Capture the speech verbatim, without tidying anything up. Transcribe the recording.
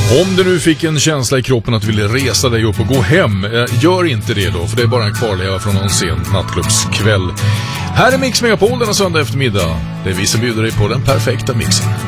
Om du nu fick en känsla i kroppen att du ville resa dig upp och gå hem, gör inte det då, för det är bara en kvarleva från någon sen nattklubbskväll. Här är Mix Megapol denna söndag eftermiddag. Det är vi som bjuder dig på den perfekta mixen.